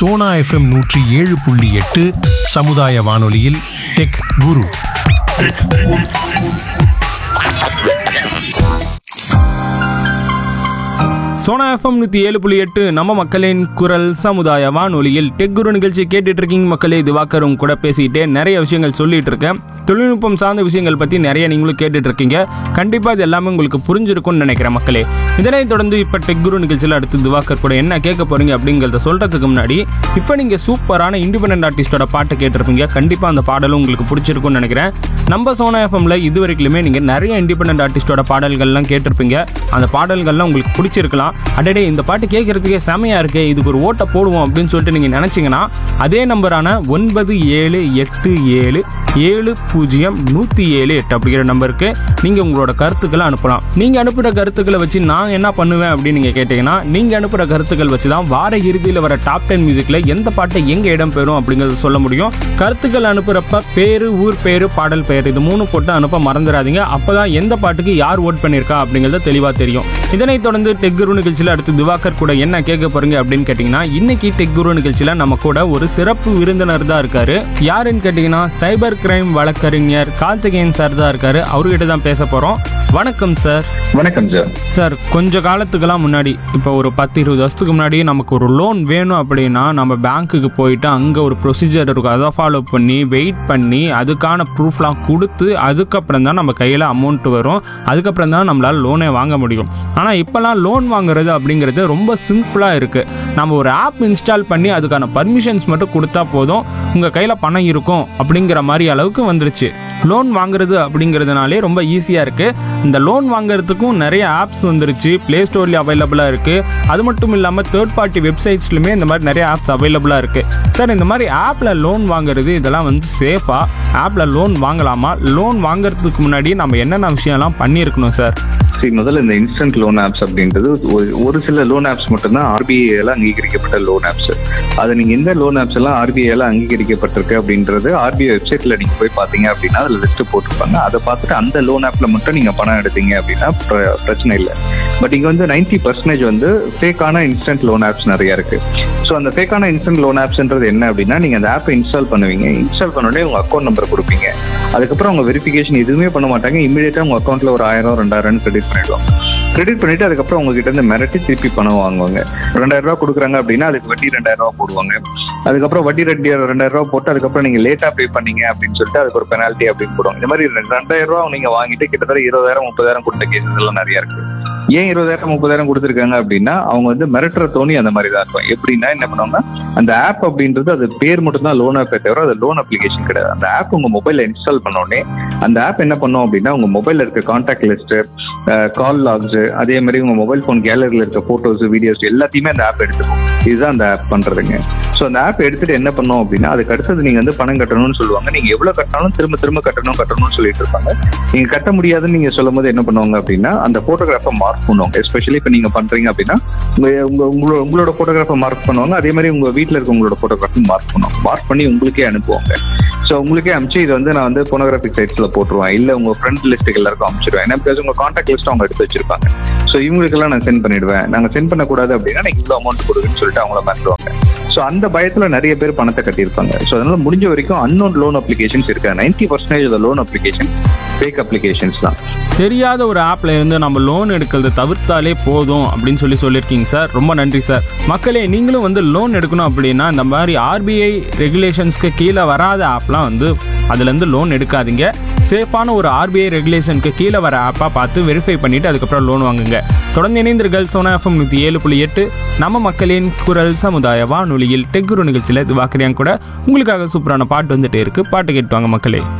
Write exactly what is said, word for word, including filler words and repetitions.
Sona FM நூற்றி ஏழு புள்ளி எட்டு சமுதாய வானொலியில் டெக் குரு. சோனா எஃப்எம் நூற்றி ஏழு புள்ளி எட்டு நம்ம மக்களின் குரல் சமுதாய வானொலியில் டெக் குரு நிகழ்ச்சி கேட்டுட்டு இருக்கீங்க மக்களே. திவாகரும் கூட பேசிக்கிட்டே நிறைய விஷயங்கள் சொல்லிட்டு இருக்கேன். தொழில்நுட்பம் சார்ந்த விஷயங்கள் பற்றி நிறைய நீங்களும் கேட்டுட்டு இருக்கீங்க. கண்டிப்பாக இது எல்லாமே உங்களுக்கு புரிஞ்சிருக்கும்னு நினைக்கிறேன் மக்களே. இதனைத் தொடர்ந்து இப்போ டெக் குரு நிகழ்ச்சியில் அடுத்து திவாகர் கூட என்ன கேட்க போறீங்க அப்படிங்கிறத சொல்றதுக்கு முன்னாடி இப்போ நீங்கள் சூப்பரான இண்டிபெண்டன்ட் ஆர்டிஸ்டோட பாட்டு கேட்டிருப்பீங்க. கண்டிப்பாக அந்த பாடலும் உங்களுக்கு பிடிச்சிருக்கும்னு நினைக்கிறேன். நம்ம சோனா எஃப்எம்ல இது வரைக்குமே நீங்கள் நிறைய இண்டிபெண்டன்ட் ஆர்டிஸ்டோட பாடல்கள்லாம் கேட்டிருப்பீங்க. அந்த பாடல்கள்லாம் உங்களுக்கு பிடிச்சிருக்கலாம். அடடே இந்த பாட்டு கேட்கறதுக்கே செமையா இருக்கு, இதுக்கு ஒரு ஓட்ட போடுவோம் அப்படின்னு சொல்லிட்டு நீங்க நினைச்சீங்கன்னா அதே நம்பரான ஒன்பது ஏழு எட்டு ஏழு ஏழு பூஜ்ஜியம் நூற்றி ஏழு எட்டு அப்படிங்கிற நம்பருக்கு நீங்கள் உங்களோட கருத்துக்களை அனுப்பலாம். நீங்கள் அனுப்புகிற கருத்துக்களை வச்சு நான் என்ன பண்ணுவேன் அப்படின்னு நீங்கள் கேட்டிங்கன்னா, நீங்கள் அனுப்புகிற கருத்துக்கள் வச்சு தான் வார இறுதியில் வர டாப் டென் மியூசிக்கில் எந்த பாட்டை எங்கே இடம் பெறும் அப்படிங்கிறத சொல்ல முடியும். கருத்துக்கள் அனுப்புகிறப்ப பேர், ஊர் பேர், பாடல் பெயர் இது மூணு போட்டு அனுப்ப மறந்துடாதீங்க. அப்போ தான் எந்த பாட்டுக்கு யார் ஓட் பண்ணியிருக்கா அப்படிங்கிறத தெளிவாக தெரியும். இதனைத் தொடர்ந்து டெக் குரு நிகழ்ச்சியில் அடுத்து திவாகர் கூட என்ன கேட்க போறீங்க அப்படின்னு கேட்டிங்கன்னா, இன்னைக்கு டெக் குரு நிகழ்ச்சியில் நம்ம கூட ஒரு சிறப்பு விருந்தினர் தான் இருக்காரு. யாருன்னு கேட்டிங்கன்னா, சைபர் கிரைம் வழக்கறிஞர் கார்த்திகேயன் சார் தான் இருக்காரு. அவர்கிட்ட தான் பேச போறோம். வணக்கம் சார். வணக்கம் சார். சார், கொஞ்ச காலத்துக்கெல்லாம் முன்னாடி, இப்போ ஒரு பத்து இருபது வருஷத்துக்கு முன்னாடி நமக்கு ஒரு லோன் வேணும் அப்படின்னா நம்ம பேங்க்குக்கு போயிட்டு அங்கே ஒரு ப்ரொசீஜர் இருக்கும், அதை ஃபாலோ பண்ணி வெயிட் பண்ணி அதுக்கான ப்ரூஃப்லாம் கொடுத்து அதுக்கப்புறம் தான் நம்ம கையில் அமௌண்ட் வரும். அதுக்கப்புறம் தான் நம்மளால் லோனே வாங்க முடியும். ஆனால் இப்போலாம் லோன் வாங்குறது அப்படிங்கிறது ரொம்ப சிம்பிளாக இருக்குது. நம்ம ஒரு ஆப் இன்ஸ்டால் பண்ணி அதுக்கான பர்மிஷன்ஸ் மட்டும் கொடுத்தா போதும், உங்கள் கையில் பணம் இருக்கும் அப்படிங்கிற மாதிரி அளவுக்கு வந்துருச்சு. லோன் வாங்குறது அப்படிங்கிறதுனாலே ரொம்ப ஈஸியாக இருக்குது. இந்த லோன் வாங்குறதுக்கும் நிறைய ஆப்ஸ் வந்துருச்சு, ப்ளே ஸ்டோர்லேயே அவைலபிளாக இருக்குது. அது மட்டும் இல்லாமல் தேர்ட் பார்ட்டி வெப்சைட்ஸ்லையுமே இந்த மாதிரி நிறைய ஆப்ஸ் அவைலபிளாக இருக்குது. சார், இந்த மாதிரி ஆப்பில் லோன் வாங்குறது இதெல்லாம் வந்து சேஃபாக? ஆப்பில் லோன் வாங்கலாமா? லோன் வாங்குறதுக்கு முன்னாடி நம்ம என்னென்ன விஷயம்லாம் பண்ணியிருக்கணும் சார்? சரி, முதல்ல இந்த இன்ஸ்டன்ட் லோன் ஆப்ஸ் அப்படின்றது ஒரு சில லோன் ஆப்ஸ் மட்டும்தான் ஆர்பிஐல அங்கீகரிக்கப்பட்ட லோன் ஆப்ஸ். அது நீங்க எந்த லோன் ஆப்ஸ் எல்லாம் ஆர்பிஐல அங்கீகரிக்கப்பட்டிருக்கு அப்படின்றது ஆர்பிஐ வெப்சைட்ல நீங்க போய் பாத்தீங்க அப்படின்னா அதுல லிஸ்ட் போட்டிருப்பாங்க. அதை பார்த்துட்டு அந்த லோன் ஆப்ல மட்டும் நீங்க பணம் எடுத்தீங்க அப்படின்னா பிரச்சனை இல்லை. பட் இங்க வந்து நைன்டி பர்சன்டேஜ் வந்து ஃபேக்கான இன்ஸ்டன்ட் லோன் ஆப்ஸ் நிறைய இருக்கு. ஸோ அந்த ஃபேக்கான இன்ஸ்டன்ட் லோன் ஆப்ஸ்ன்றது என்ன அப்படின்னா, நீங்க அந்த ஆப்பை இன்ஸ்டால் பண்ணுவீங்க. இன்ஸ்டால் பண்ணோடனே உங்க அக்கௌண்ட் நம்பர் கொடுப்பீங்க. அதுக்கப்புறம் அவங்க வெரிஃபிகேஷன் எதுவுமே பண்ண மாட்டாங்க. இமீடியட்டா உங்க அக்கௌண்ட்ல ஒரு ஆயிரம் ரெண்டாயிரம் கிரெடிட் பண்ணிடுவாங்க. கிரெடிட் பண்ணிட்டு அதுக்கப்புறம் உங்ககிட்ட இருந்து மிரட்டி திருப்பி பணம் வாங்குவாங்க. ரெண்டாயிரம் ரூபாய் கொடுக்குறாங்க அப்படின்னா அதுக்கு வட்டி ரெண்டாயிரம் ரூபாய் போடுவாங்க. அதுக்கப்புறம் வட்டி ரெண்டு ரெண்டாயிரம் ரூபாய் போட்டு அதுக்கப்புறம் நீங்க லேட்டா பே பண்ணீங்க அப்படின்னு சொல்லிட்டு அதுக்கு ஒரு பெனால்ட்டி அப்படின்னு போடுவாங்க. இந்த மாதிரி ரெண்டாயிரம் ரூபாய் நீங்க வாங்கிட்டு கிட்டத்தட்ட இருபதாயிரம் முப்பதாயிரம் கொடுத்த கேசஸ் எல்லாம் நிறைய இருக்கு. ஏன் இருபதாயிரம் முப்பதாயிரம் கொடுத்துருக்காங்க அப்படின்னா, அவங்க வந்து மிரட்டுற தோணி அந்த மாதிரி தான் இருக்கும். எப்படின்னா என்ன பண்ணுவாங்கன்னா, அந்த ஆப் அப்படின்றது அது பேர் மட்டும் தான் லோன் ஆப்பே தவிர அது லோன் அப்ளிகேஷன் கிடையாது. அந்த ஆப் உங்க மொபைல்ல இன்ஸ்டால் பண்ண உடனே அந்த ஆப் என்ன பண்ணும் அப்படின்னா, உங்க மொபைல்ல இருக்க கான்டாக்ட் லிஸ்ட், கால் லாக்ஸ், அதே மாதிரி உங்க மொபைல் போன் கேலரியில இருக்க போட்டோஸ், வீடியோஸ் எல்லாத்தையுமே அந்த ஆப் எடுத்துக்கும். இதுதான் அந்த ஆப் பண்றதுங்க. ஸோ அந்த ஆப் எடுத்துட்டு என்ன பண்ணும் அப்படின்னா, அதுக்கு அடுத்தது நீங்க வந்து பணம் கட்டணும்னு சொல்லுவாங்க. நீங்க எவ்வளவு கட்டினாலும் திரும்ப திரும்ப கட்டணும் கட்டணும்னு சொல்லிட்டு இருப்பாங்க. நீங்க கட்ட முடியாதுன்னு நீங்க சொல்லும் போது என்ன பண்ணுவாங்க அப்படின்னா, அந்த போட்டோகிராஃபை மார்க் பண்ணுவாங்க. எஸ்பெஷலி இப்ப நீங்க பண்றீங்க அப்படின்னா உங்க உங்களோட உங்களோட போட்டோகிராஃபை மார்க் பண்ணுவாங்க. அதே மாதிரி உங்க வீட்டுல இருக்க உங்களோட போட்டோகிராஃபி மார்க் பண்ணுவாங்க. மார்க் பண்ணி உங்களுக்கே அனுப்புவாங்க. ஸோ உங்களுக்கே அனுப்பிச்சு இது வந்து நான் வந்து போனோகிராஃபிக் சைட்ஸ்ல போட்டுருவேன், இல்ல உங்க ஃப்ரெண்ட் லிஸ்ட்டுக்கு எல்லாருக்கும் அனுப்பிச்சிடுவேன். ஏன்னா பிகாஸ் உங்க கான்டாக்ட் லிஸ்ட் அவங்க எடுத்து வச்சிருப்பாங்க. ஸோ இவங்களுக்கெல்லாம் நான் சென்ட் பண்ணிடுவேன். நாங்க சென்ட் பண்ணக்கூடாது அப்படின்னா எனக்கு இவ்வளவு அமௌண்ட் கொடுக்குன்னு சொல்லிட்டு அவங்கள மாற்றுவாங்க. ஸோ அந்த பயத்துல நிறைய பேர் பணத்தை கட்டியிருப்பாங்க. ஸோ அதனால முடிஞ்ச வரைக்கும் அன்னோன் லோன் அப்ளிகேஷன்ஸ் இருக்கு. Ninety percentage loan application fake applications தான். தெரியாத ஒரு ஆப்ல இருந்து நம்ம லோன் எடுக்கிறது தவிர்த்தாலே போதும் அப்படின்னு சொல்லி சொல்லியிருக்கீங்க சார். ரொம்ப நன்றி சார். மக்களே, நீங்களும் வந்து லோன் எடுக்கணும் அப்படின்னா இந்த மாதிரி ஆர்பிஐ ரெகுலேஷன்ஸ்க்கு கீழே வராத ஆப்லாம் வந்து அதுலேருந்து லோன் எடுக்காதீங்க. சேஃபான ஒரு ஆர்பிஐ ரெகுலேஷனுக்கு கீழே வர ஆப்பாக பார்த்து வெரிஃபை பண்ணிட்டு அதுக்கப்புறம் லோன் வாங்குங்க. தொடர்ந்து இணைந்தீர்கள் சோனா எஃப்எம் நூற்றி ஏழு புள்ளி எட்டு நம்ம மக்களின் குரல் சமுதாய வானொலியில் டெக் குரு நிகழ்ச்சியில் திவாகரியான் கூட உங்களுக்காக சூப்பரான பாட்டு வந்துட்டே இருக்கு. பாட்டு கேட்டுவாங்க மக்களே.